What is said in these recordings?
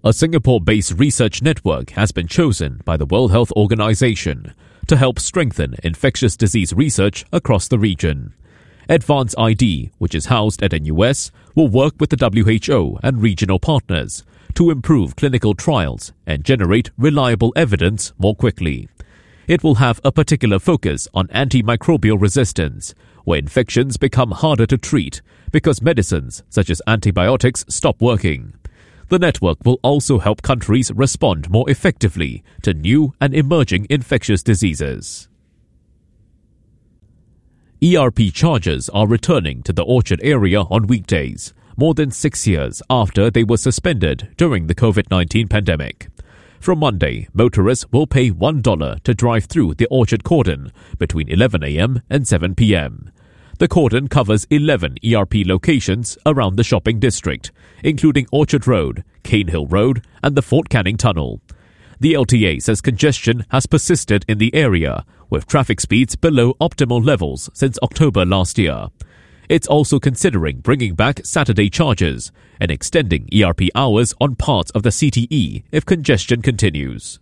A Singapore-based research network has been chosen by the World Health Organization to help strengthen infectious disease research across the region. Advance ID, which is housed at NUS, will work with the WHO and regional partners to improve clinical trials and generate reliable evidence more quickly. It will have a particular focus on antimicrobial resistance, where infections become harder to treat because medicines such as antibiotics stop working. The network will also help countries respond more effectively to new and emerging infectious diseases. ERP charges are returning to the Orchard area on weekdays, more than 6 years after they were suspended during the COVID-19 pandemic. From Monday, motorists will pay $1 to drive through the Orchard cordon between 11 a.m. and 7 p.m. The cordon covers 11 ERP locations around the shopping district, including Orchard Road, Cane Hill Road, and the Fort Canning Tunnel. The LTA says congestion has persisted in the area, with traffic speeds below optimal levels since October last year. It's also considering bringing back Saturday charges and extending ERP hours on parts of the CTE if congestion continues.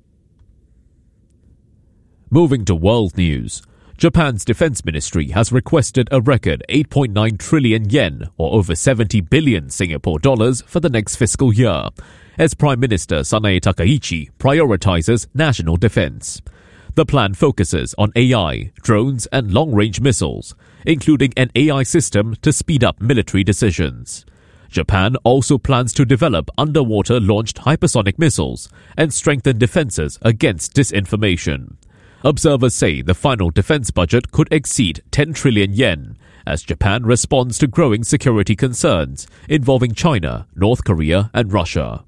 Moving to world news. Japan's defense ministry has requested a record 8.9 trillion yen, or over 70 billion Singapore dollars, for the next fiscal year, as Prime Minister Sanae Takaichi prioritizes national defense. The plan focuses on AI, drones, and long-range missiles, including an AI system to speed up military decisions. Japan also plans to develop underwater-launched hypersonic missiles and strengthen defenses against disinformation. Observers say the final defense budget could exceed 10 trillion yen as Japan responds to growing security concerns involving China, North Korea, and Russia.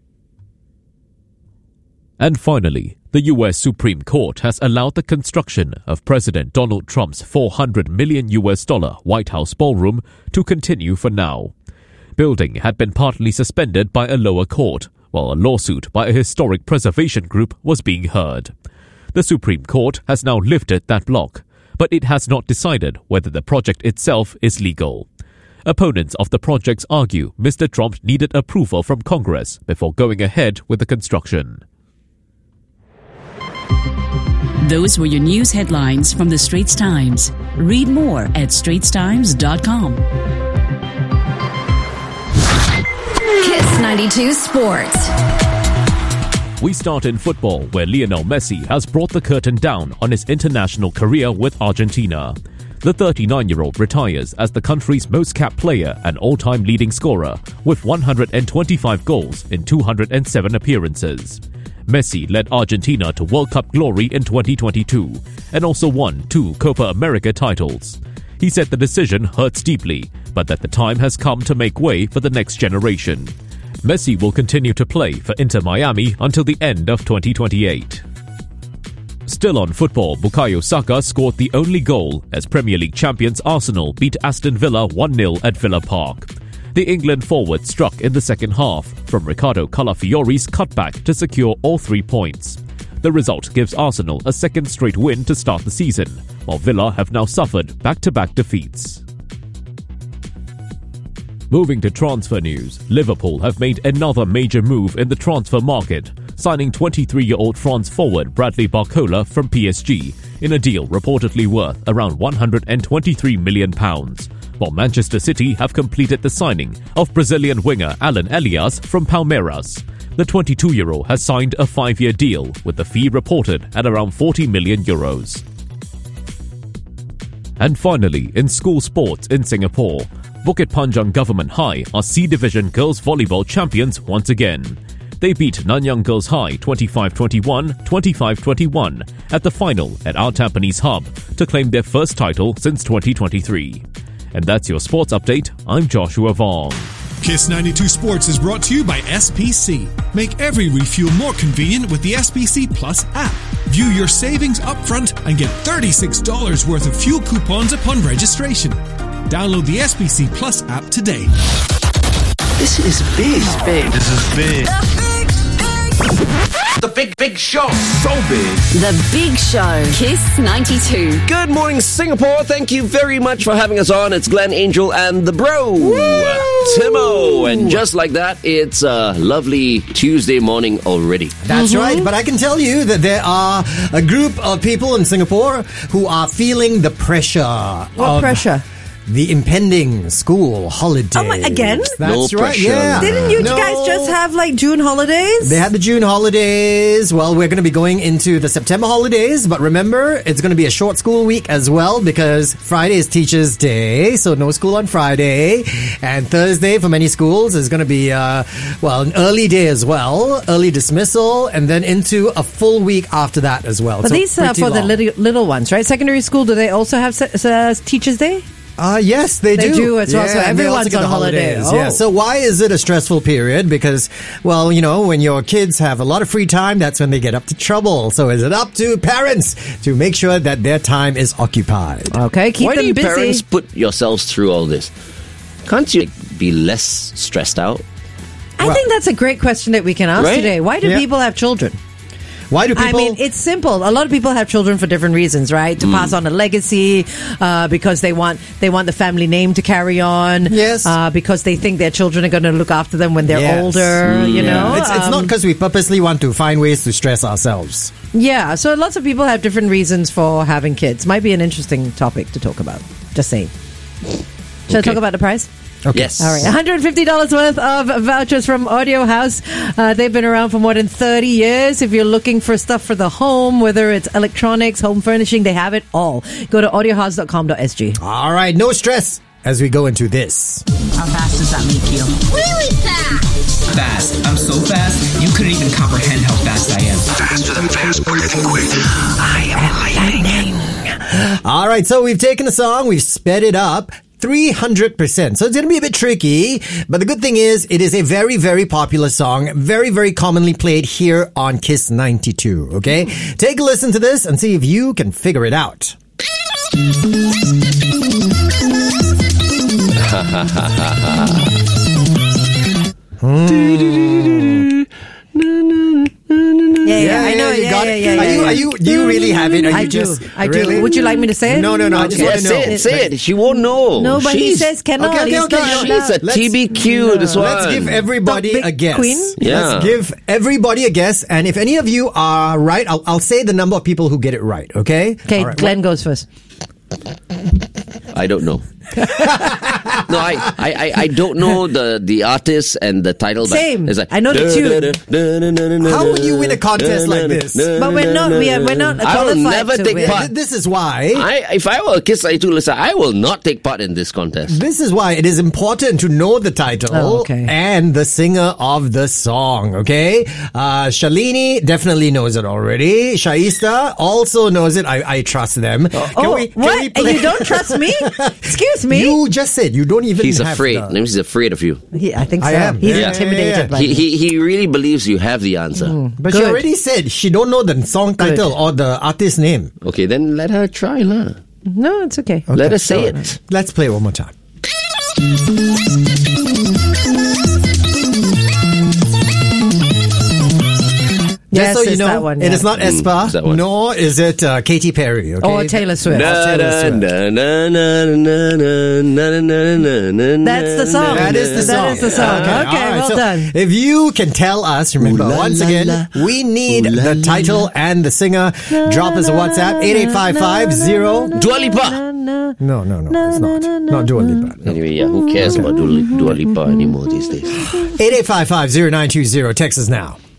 And finally, the U.S. Supreme Court has allowed the construction of President Donald Trump's $400 million White House ballroom to continue for now. Building had been partly suspended by a lower court, while a lawsuit by a historic preservation group was being heard. The Supreme Court has now lifted that block, but it has not decided whether the project itself is legal. Opponents of the projects argue Mr. Trump needed approval from Congress before going ahead with the construction. Those were your news headlines from the Straits Times. Read more at straitstimes.com. Kiss 92 Sports. We start in football, where Lionel Messi has brought the curtain down on his international career with Argentina. The 39-year-old retires as the country's most capped player and all-time leading scorer, with 125 goals in 207 appearances. Messi led Argentina to World Cup glory in 2022 and also won 2 Copa America titles. He said the decision hurts deeply, but that the time has come to make way for the next generation. Messi will continue to play for Inter Miami until the end of 2028. Still on football, Bukayo Saka scored the only goal as Premier League champions Arsenal beat Aston Villa 1-0 at Villa Park. The England forward struck in the second half from Ricardo Calafiori's cutback to secure all 3 points. The result gives Arsenal a second straight win to start the season, while Villa have now suffered back-to-back defeats. Moving to transfer news, Liverpool have made another major move in the transfer market, signing 23-year-old France forward Bradley Barcola from PSG in a deal reportedly worth around £123 million, while Manchester City have completed the signing of Brazilian winger Alan Elias from Palmeiras. The 22-year-old has signed a 5-year deal, with the fee reported at around €40 million. And finally, in school sports in Singapore, Bukit Panjang Government High are C Division girls volleyball champions once again. They beat Nanyang Girls High 25-21, 25-21 at the final at our Tampines hub to claim their first title since 2023. And that's your sports update. I'm Joshua Vong. Kiss 92 Sports is brought to you by SPC. Make every refuel more convenient with the SPC Plus app. View your savings upfront and get $36 worth of fuel coupons upon registration. Download the SPC Plus app today. This is big. This is big. The big The big show. So big. The Big Show. Kiss 92. Good morning, Singapore. Thank you very much for having us on. It's Glenn, Angel, and the bro, Timo. And just like that, it's a lovely Tuesday morning already. That's right. But I can tell you that there are a group of people in Singapore who are feeling the pressure. What pressure? The impending school holidays. Oh my, again? That's No right, pressure. yeah. Didn't you guys just have like June holidays? They had the June holidays. Well, we're going to be going into the September holidays, but remember, it's going to be a short school week as well because Friday is Teachers' Day, so no school on Friday. And Thursday for many schools is going to be, an early day as well, early dismissal, and then into a full week after that as well. But So these are pretty for the long. little ones, right? Secondary school, do they also have Teachers' Day? Yes, they do. They do as well, so and they also everyone's get on the holiday. holidays. Oh. Yeah. So why is it a stressful period? Because, well, when your kids have a lot of free time, that's when they get up to trouble. So is it up to parents to make sure that their time is occupied? Okay, keep Why them do you busy. parents put yourselves through all this? Can't you be less stressed out? I think that's a great question that we can ask Right? today. Why do Yeah. people have children? Why do people... I mean, it's simple. A lot of people have children for different reasons, right? To pass on a legacy, because they want the family name to carry on. Yes. Because they think their children are going to look after them when they're Yes. older. You know, It's not because we purposely want to find ways to stress ourselves. Yeah. So lots of people have different reasons for having kids. Might be an interesting topic to talk about. Just saying. Should I talk about the price? Okay. Yes. All right, $150 worth of vouchers from Audio House. They've been around for more than 30 years. If you're looking for stuff for the home, whether it's electronics, home furnishing, they have it all. Go to audiohouse.com.sg. All right, no stress as we go into this. How fast does that make you? Really fast. Fast. I'm so fast, you couldn't even comprehend how fast I am. Faster than fast, quicker than quick. I am lightning. All right, so we've taken a song, we've sped it up 300%. So it's going to be a bit tricky, but the good thing is it is a very, very popular song, very, very commonly played here on Kiss 92, okay? Take a listen to this and see if you can figure it out. Yeah, I know. you got it. Yeah. Do you really have it? Are I you do. just, I do. really? Would you like me to say it? No. I just want to know. Say it. She won't know. No, but he She's- says cannot. Okay. He's not She's allowed. a TBQ, this one. Let's give everybody Top big a guess. queen? Yeah. Let's give everybody a guess, and if any of you are right, I'll say the number of people who get it right, okay? Okay, All right, Glenn goes first. I don't know. No, I don't know the artist and the title. But Same. it's like, I know the tune. How would you win a contest like this? But we're not I will qualified never to take win. part. This is why. If I were a Kiss 92 listener, I will not take part in this contest. This is why it is important to know the title Oh, okay. and the singer of the song, okay? Shalini definitely knows it already. Shaista also knows it. I trust them. Can we what? And play? you don't trust me? Excuse me? You just said you don't even He's have afraid. the- That means he's afraid of you. I think so. I am. He's Yeah. intimidated by me. He really believes you have the answer. But she Good. already said she don't know the song title or the artist name. Okay, then let her try, lah. No, it's okay. Let her say it. Let's play it one more time. Yes, Just so you it's know, that one, it yeah. is not it's that Espa, one. nor is it Katy Perry. Okay? Or Taylor Swift. Taylor Swift. That's the song. That is the song. That is the song. Okay, all right. well So done. If you can tell us, remember, Ooh la once la again, la. we need the title and the singer. Drop us a WhatsApp, 88550. Dua Lipa. No, it's not. Not Dua Lipa. No. Anyway, yeah, who cares about Dua Lipa anymore these days? 88550 920. Text us now.